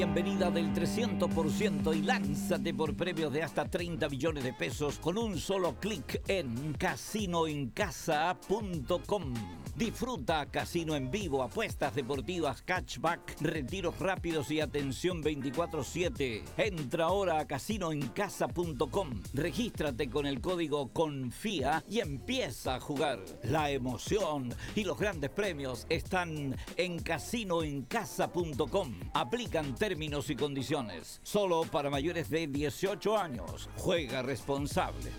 Bienvenida del 300% y lánzate por premios de hasta 30 millones de pesos con un solo clic en casinoencasa.com. Disfruta casino en vivo, apuestas deportivas, cashback, retiros rápidos y atención 24/7. Entra ahora a casinoencasa.com. Regístrate con el código CONFÍA y empieza a jugar. La emoción y los grandes premios están en casinoencasa.com. Aplican términos y condiciones. Solo para mayores de 18 años. Juega responsable.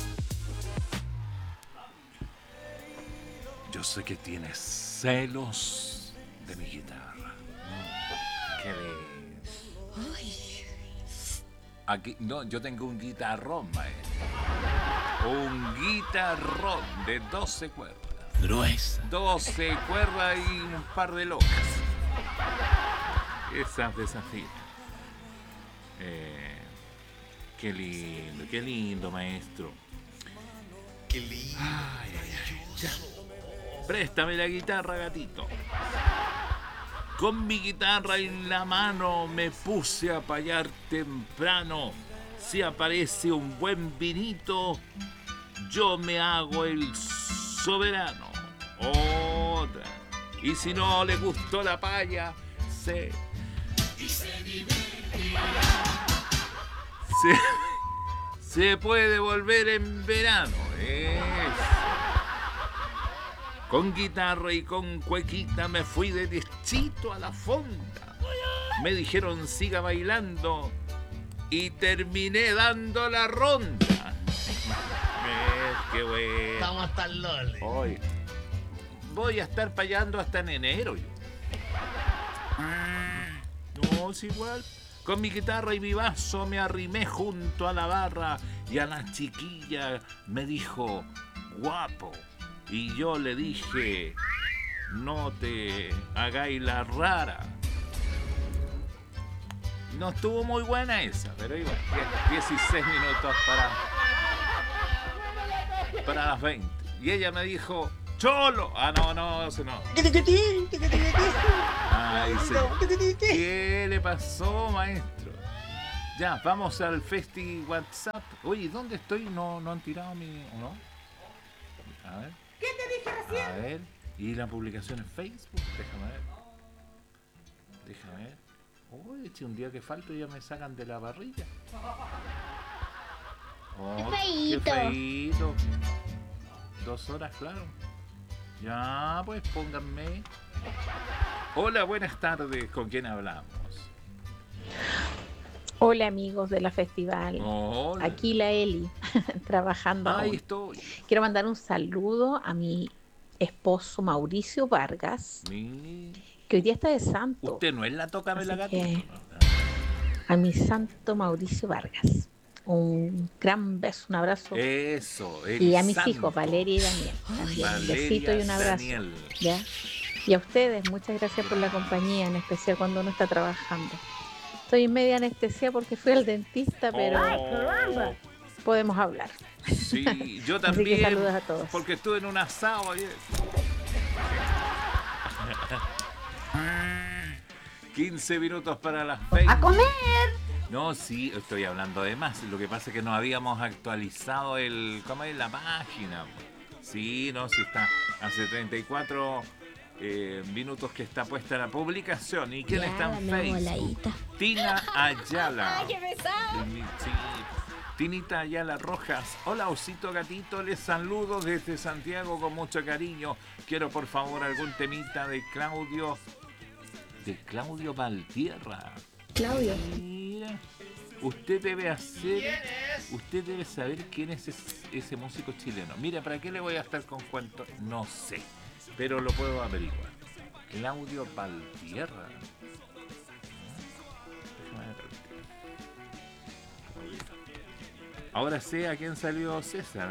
Yo sé que tienes celos de mi guitarra. ¿Qué ves? Aquí, no, yo tengo un guitarrón, maestro. Un guitarrón de 12 cuerdas. Gruesa. 12 cuerdas y un par de locas. Esas desafinan. Qué lindo, maestro. Qué lindo. Ay, ya. Préstame la guitarra, gatito. Con mi guitarra en la mano me puse a payar temprano. Si aparece un buen vinito, yo me hago el soberano. Otra. Y si no le gustó la paya, se puede volver en verano. Con guitarra y con cuequita me fui derechito a la fonda. Me dijeron siga bailando y terminé dando la ronda. Qué bueno. Vamos hasta el Lole. Hoy voy a estar payando hasta en enero. No, es igual. Con mi guitarra y mi vaso me arrimé junto a la barra y a la chiquilla me dijo guapo. Y yo le dije, no te hagáis la rara. No estuvo muy buena esa, pero igual, 16 minutos para las 20. Y ella me dijo, cholo. No, eso no. Ay, ¿qué le pasó, maestro? Ya, vamos al Festi WhatsApp. Oye, ¿dónde estoy? No han tirado mi... ¿o no? A ver. ¿Qué te dije recién? A ver, y la publicación en Facebook, déjame ver. Uy, si un día que falto ya me sacan de la parrilla. Oh, qué feíto. 2 horas, claro. Ya, pues pónganme. Hola, buenas tardes, ¿con quién hablamos? Hola amigos de la festival. Hola. Aquí la Eli, trabajando Ahí aún. estoy. Quiero mandar un saludo a mi esposo Mauricio Vargas, que hoy día está de santo. Usted no es la tócame la gatito. A mi santo Mauricio Vargas. Un gran beso, un abrazo. Eso, y a mis hijos, Valeria y Daniel. También. Un besito y un abrazo. ¿Ya? Y a ustedes, muchas gracias por la compañía, en especial cuando uno está trabajando. Estoy en media anestesia porque fui al dentista, pero podemos hablar. Sí, yo también. Así que saludos a todos. Porque estuve en un asado ayer. 15 minutos para las 20. ¡A comer! No, sí, estoy hablando de más. Lo que pasa es que no habíamos actualizado ¿cómo es la página? Sí, no, sí está. Hace 34 minutos que está puesta la publicación. ¿Y quién está en Facebook? Tina Ayala. ¡Ay, qué pesado! Sí. Tinita Ayala Rojas. Hola, osito gatito, les saludo desde Santiago con mucho cariño. Quiero por favor algún temita de Claudio Valtierra. Claudio. Mira, usted debe saber quién es ese músico chileno. Mira, ¿para qué le voy a estar con cuentos? No sé, pero lo puedo averiguar. Claudio Valtierra. Ahora sé a quién salió César.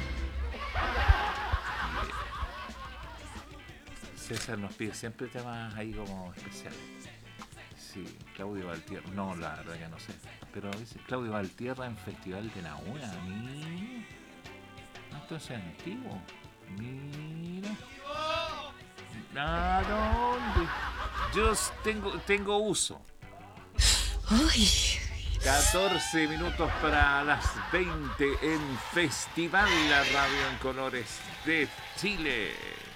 César nos pide siempre temas ahí como especiales. Sí, Claudio Valtierra. No, la verdad que no sé. Pero dice Claudio Valtierra en Festival de la Una. Mira. Entonces es antiguo. Mira. ¿A dónde? Yo tengo uso. Ay. 14 minutos para las 20 en Festival, la radio en colores de Chile.